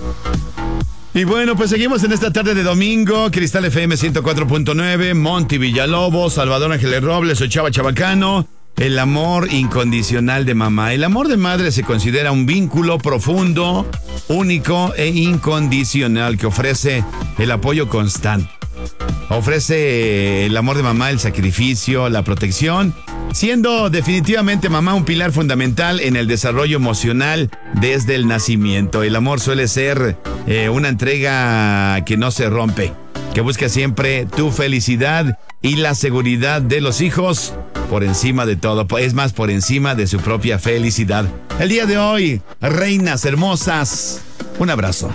Y bueno, pues seguimos en esta tarde de domingo. Cristal FM 104.9, Monty Villalobos, Salvador Ángeles Robles, Ochava Chabacano. El amor incondicional de mamá. El amor de madre se considera un vínculo profundo, único e incondicional que ofrece el apoyo constante. Ofrece el amor de mamá, el sacrificio, la protección, siendo definitivamente mamá un pilar fundamental en el desarrollo emocional desde el nacimiento. El amor suele ser una entrega que no se rompe, que busca siempre tu felicidad y la seguridad de los hijos por encima de todo, es más, por encima de su propia felicidad. El día de hoy, reinas hermosas, un abrazo.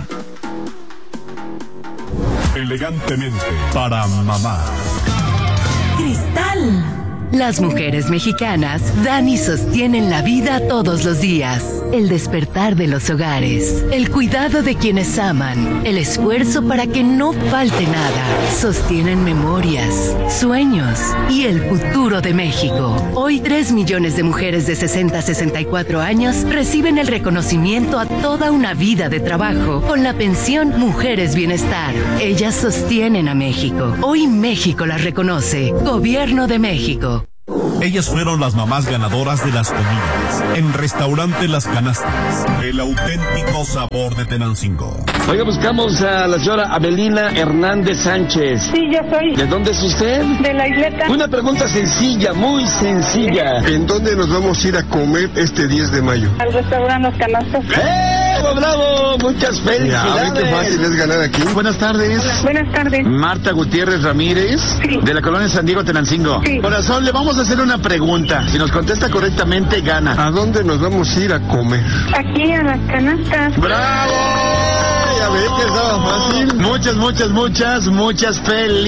Elegantemente para mamá. Cristal. Las mujeres mexicanas dan y sostienen la vida todos los días. El despertar de los hogares, el cuidado de quienes aman, el esfuerzo para que no falte nada. Sostienen memorias, sueños y el futuro de México. Hoy 3 millones de mujeres de 60 a 64 años reciben el reconocimiento a toda una vida de trabajo con la pensión Mujeres Bienestar. Ellas sostienen a México. Hoy México las reconoce. Gobierno de México. Ellas fueron las mamás ganadoras de las comidas en Restaurante Las Canastas, el auténtico sabor de Tenancingo. Oiga, buscamos a la señora Abelina Hernández Sánchez. Sí, yo soy. ¿De dónde es usted? De la isleta. Una pregunta sencilla, muy sencilla. ¿En dónde nos vamos a ir a comer este 10 de mayo? Al restaurante Los Canastas. ¡Bravo! Muchas felicidades. Qué fácil es ganar aquí. Buenas tardes. Buenas tardes. Marta Gutiérrez Ramírez, sí, de la colonia San Diego, Tenancingo. Sí. Corazón, le vamos a hacer una pregunta. Si nos contesta correctamente, gana. ¿A dónde nos vamos a ir a comer? Aquí a Las Canastas. ¡Bravo! Ya ve que estaba fácil. Muchas felicidades.